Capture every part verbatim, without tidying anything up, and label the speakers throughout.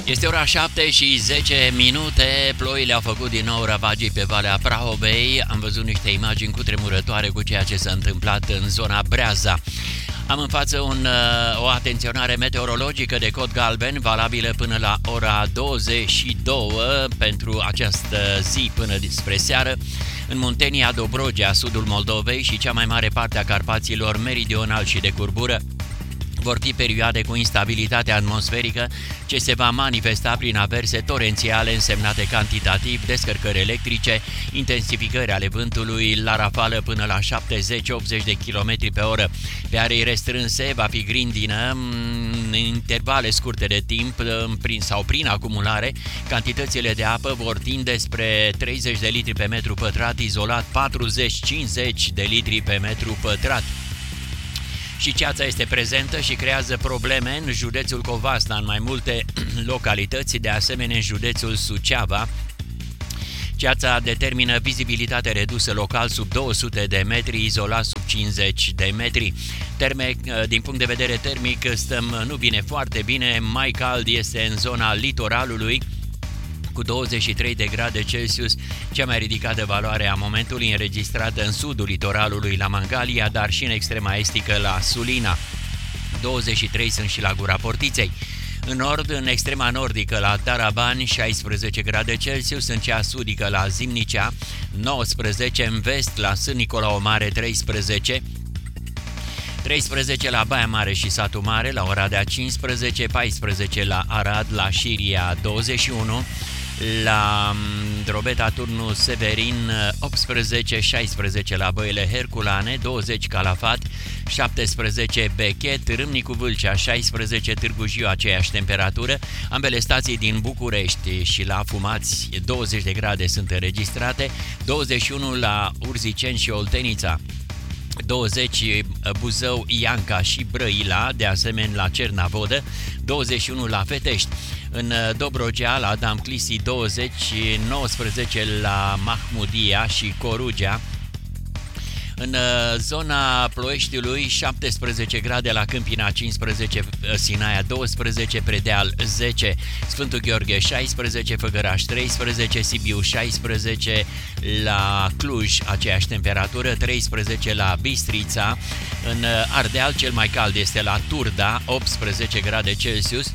Speaker 1: Este ora șapte și zece minute, ploile au făcut din nou ravagii pe Valea Prahovei. Am văzut niște imagini cutremurătoare cu ceea ce s-a întâmplat în zona Breaza. Am în față un, o atenționare meteorologică de cod galben, valabilă până la ora douăzeci și două pentru această zi până spre seară. În Muntenia, Dobrogea, sudul Moldovei și cea mai mare parte a Carpaților meridional și de curbură, vor fi perioade cu instabilitate atmosferică ce se va manifesta prin averse torențiale însemnate cantitativ, descărcări electrice, intensificări ale vântului la rafală până la șaptezeci optzeci de kilometri pe oră. Pe arei restrânse va fi grindină în intervale scurte de timp prin sau prin acumulare. Cantitățile de apă vor tinde spre treizeci de litri pe metru pătrat, izolat patruzeci cincizeci de litri pe metru pătrat. Și ceața este prezentă și creează probleme în județul Covasna, în mai multe localități, de asemenea în județul Suceava. Ceața determină vizibilitate redusă local sub două sute de metri, izolat sub cincizeci de metri. Terme, din punct de vedere termic, stăm nu bine, foarte bine, mai cald este în zona litoralului, cu douăzeci și trei de grade Celsius, cea mai ridicată valoare a momentului înregistrată în sudul litoralului la Mangalia, dar și în extrema estică la Sulina. douăzeci și trei sunt și la Gura Portiței. În nord, în extrema nordică la Darabani, șaisprezece grade Celsius, în cea sudică la Zimnicea, nouăsprezece, în vest la Sân Nicolau Mare, treisprezece, treisprezece la Baia Mare și Satu Mare, la Oradea cincisprezece, paisprezece la Arad, la Șiria douăzeci și unu, la Drobeta Turnu Severin optsprezece, șaisprezece la Băile Herculane, douăzeci Calafat, șaptesprezece Bechet, Râmnicu Vâlcea șaisprezece, Târgu Jiu aceeași temperatură. Ambele stații din București și la Fumați douăzeci de grade sunt înregistrate, douăzeci și unu la Urziceni și Oltenița, douăzeci Buzău, Ianca și Brăila, de asemenea la Cernavodă, douăzeci și unu la Fetești. În Dobrogea, la Damclisi douăzeci, nouăsprezece la Mahmudia și Corugea. În zona Ploieștiului, șaptesprezece grade la Câmpina, cincisprezece Sinaia, douăsprezece Predeal, zece Sfântul Gheorghe, șaisprezece Făgăraș, treisprezece Sibiu, șaisprezece la Cluj, aceeași temperatură, treisprezece la Bistrița. În Ardeal, cel mai cald este la Turda, optsprezece grade Celsius.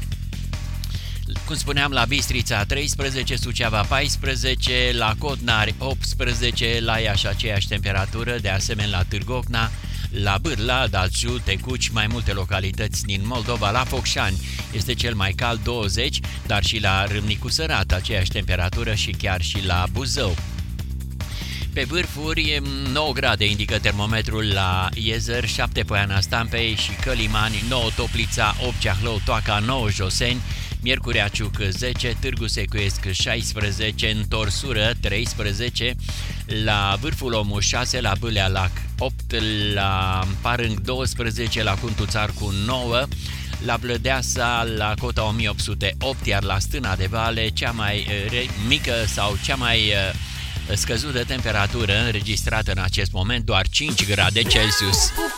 Speaker 1: Cum spuneam, la Bistrița treisprezece, Suceava paisprezece, la Codnari optsprezece, la Iași aceeași temperatură, de asemenea la Târgovna, la Bârla, Dalciu, Tecuci, mai multe localități din Moldova, la Focșani este cel mai cald, douăzeci, dar și la Râmnicu Sărat aceeași temperatură și chiar și la Buzău. Pe vârfuri, nouă grade indică termometrul la Iezăr, șapte Poiana Stampei și Călimani, nouă Toplița, opt Ceahlău, Toaca, nouă Joseni, Miercurea Ciuc zece, Târgu Secuiesc șaisprezece, Întorsură treisprezece, la Vârful Omu șase, la Bâlea Lac opt, la Parâng douăsprezece, la Cuntuțarcu nouă, la Blădeasa, la cota o mie opt sute opt, iar la Stâna de Vale, cea mai mică sau cea mai scăzută temperatură înregistrată în acest moment, doar cinci grade Celsius.